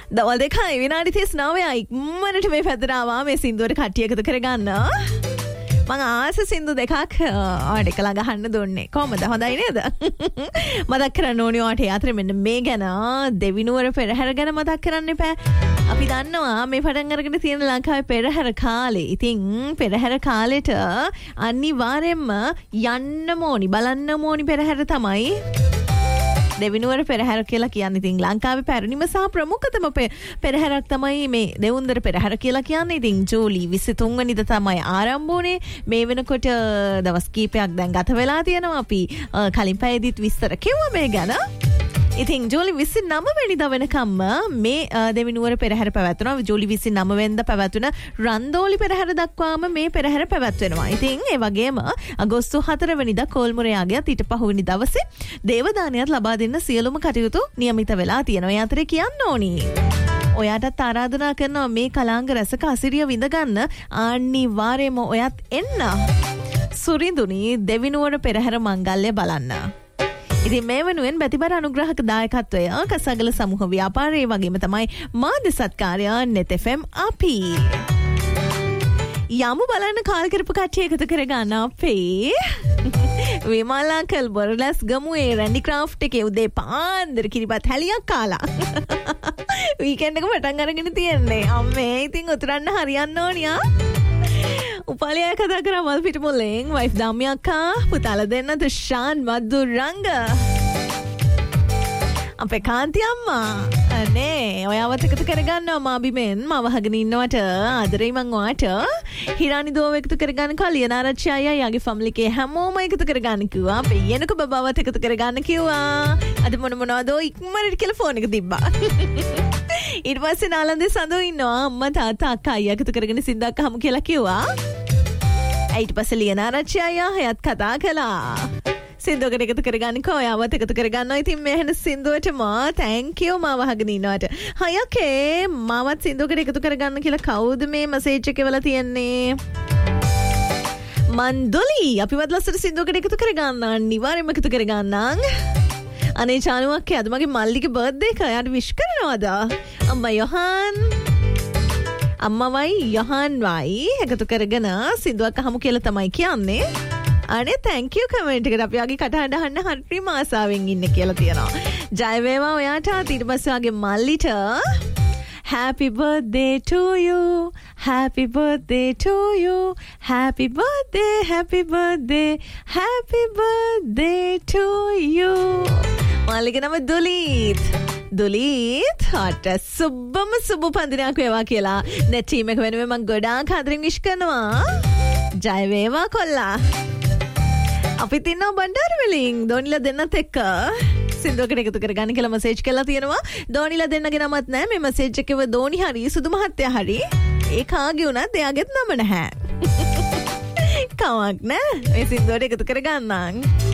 දවල් 2යි විනාඩි 39යි ඉක්මනට මේ පැත්තට ආවා මේ සින්දුවට කට්ටිය එකතු කරගන්න. මං ආස සින්දු දෙකක් ඔයාලට එකලා ගහන්න දුන්නේ. කොහමද? හොඳයි නේද? මතක් කරන්න ඕනේ ඔයාලට යාත්‍රා මෙන්න මේ ගැන දෙවිනුවර පෙරහැර ගැන මතක් කරන්න එපා. අපි දන්නවා මේ පටන් අරගෙන තියෙන ලංකාවේ පෙරහැර කාලේ. ඉතින් පෙරහැර කාලෙට අනිවාර්යෙන්ම යන්න ඕනි බලන්න ඕනි පෙරහැර තමයි දෙවිනුවර පෙරහැර කියලා කියන්නේ. ඉතින් ලංකාවේ පැරණිම සහ ප්‍රමුඛතම පෙරහැරක් තමයි මේ දෙවුන්දර පෙරහැර කියලා කියන්නේ. ඉතින් ජූලි 23 වෙනිදා තමයි ආරම්භ වුනේ. මේ වෙනකොට දවස් කීපයක් දැන් ගත වෙලා තියෙනවා. අපි කලින් පැයදිත් විස්තර කිව්වා මේ ගැන. ඉතින් ජූලි 29 වෙනිදා වෙනකම්ම මේ දෙවිනුවර පෙරහැර පැවැත්වෙනවා. ජූලි 29 වෙනිදා පැවැත්වෙන රන්දෝලි පෙරහැර දක්වාම මේ පෙරහැර පැවැත්වෙනවා. ඉතින් ඒ වගේම අගෝස්තු 4 වෙනිදා කෝල්මුරයාගේත් ඊට පහුවෙනි දවසේ දේවදානයත් ලබා දෙන්න සියලුම කටයුතු නියමිත වෙලා තියෙනවා. ඒ අතරේ කියන්න ඕනි ඔයාටත් ආරාධනා කරනවා මේ කලාංග රසක අසිරිය විඳ ගන්න අනිවාර්යයෙන්ම ඔයත් එන්න සුරිඳුනි දෙවිනුවර පෙරහැර මංගල්‍ය බලන්න. ඉතින් මේ වෙනුවෙන් බැතිබර අනුග්‍රහක දායකත්වය කසගල සමූහ ව්‍යාපාරයේ වගේම තමයි මාධ්‍ය සත්කාරය net FM අපි යමු බලන්න කාල් කරපු කට්ටිය එකතු කරගන්න අපේ විමලාකල් බොරලස් ගමුවේ රැන්ඩි ක්‍රාෆ්ට් එකේ උදේ පාන්දර කිරිබත් හැලියක් කාලා වීකෙන්ඩ් එක පටන් අරගෙන තියෙන්නේ. අම්මේ ඉතින් උතුරන්න හරියන්න ඕනියා. උපාලිය කතා කරා මල් පිට මුලෙන් වයිෆ් දාම්මි අක්කා පුතාලා දෙන්න තුෂාන් මදුරංග අපේ කාන්ති අම්මා නේ ඔයාවත් එකතු කරගන්නවා මාබිමෙන් මම වහගෙන ඉන්නවට ආදරෙයි මං ඔයාට හිරානි දෝව එකතු කරගන්න කලියන ආරච්චි අයියා යාගේ ෆැමිලි එකේ හැමෝම එකතු කරගන්න කිව්වා. අපේ යනක බබාවත් එකතු කරගන්න කිව්වා. අද මොනවද ඉක්මනට කියලා ෆෝන් එක තිබ්බා. ඊට පස්සේ නාලන්දේ සඳෝ ඉන්නවා අම්මා තාත්තා අක්කා අයියා එකතු කරගෙන සින්දුවක් අහමු කියලා කිව්වා. ඊට පස්සේ ලියන ආරච්චි අයියා හයත් කතා කළා. සින්දුවකට එකතු කරගන්න කොයාවත් එකතු කරගන්නවා. ඉතින් මේ හැන සින්දුවටම thank you මාව අහගෙන ඉන්නවට. හයකේ මාවත් සින්දුවකට එකතු කරගන්න කියලා කවුද මේ මැසේජ් එක එවලා තියන්නේ? මන්දුලි අපිවත් ලස්සට සින්දුවකට එකතු කරගන්න අනිවාර්යයෙන්ම එකතු කරගන්න. අනේ චානුවක් අද මගේ මල්ලිගේ බර්ත්ඩේ එක යාට විශ් කරනවද? අම්මා යොහන් අම්මවයි යොහන් වයි එකතු කරගෙන සින්දුවක් අහමු කියලා තමයි කියන්නේ. අනේ thank you comment එකට අපි ආගේ කටහඬ අහන්න හරි මාසාවෙන් ඉන්නේ කියලා තියෙනවා. ජය වේවා ඔයාට. ඊට පස්සේ ආගේ මල්ලිට happy birthday to you happy birthday to you happy birthday happy birthday happy birthday to you. මල්ලිගේ නම දුලීත් හට සුබ්බම සුබ පන්දිනයක් වේවා කියලා net team එක වෙනුවෙන් මම ගොඩාක් ආදරෙන් විශ් කරනවා. ජය වේවා කොල්ලා. අපිත් ඉන්නවා බණ්ඩාර වලින් දෝනිලා දෙන්නත් එක්ක සින්දුවකට එකතු කරගන්න කියලා මැසේජ් කරලා තියෙනවා. දෝනිලා දෙන්නගේ නමත් නැහැ මේ මැසේජ් එකේ. දෝනි හරි සුදු මහත්තයා හරි ඒ කාගේ උනත් එයාගෙත් නම නැහැ. කමක් නෑ මේ සින්දුවට එකතු කරගන්නම්.